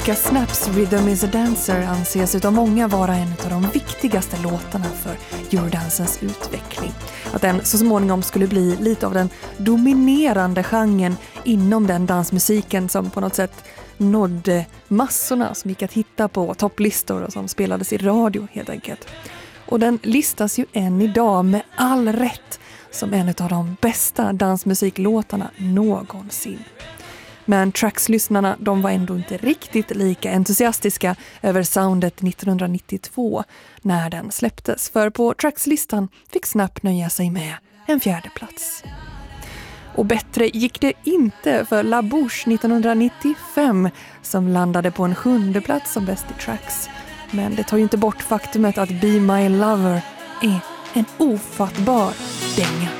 Lucas Snaps Rhythm is a Dancer anses utav många vara en av de viktigaste låtarna för Eurodansens utveckling. Att den så småningom skulle bli lite av den dominerande genren inom den dansmusiken som på något sätt nådde massorna, som gick att hitta på topplistor och som spelades i radio helt enkelt. Och den listas ju än idag med all rätt som en av de bästa dansmusiklåtarna någonsin. Men Trax-lyssnarna, de var ändå inte riktigt lika entusiastiska över soundet 1992 när den släpptes. För på Trax-listan fick Snap nöja sig med en 4:e plats. Och bättre gick det inte för La Bouche 1995 som landade på en 7:e plats som bäst i Trax. Men det tar ju inte bort faktumet att Be My Lover är en ofattbar dänga.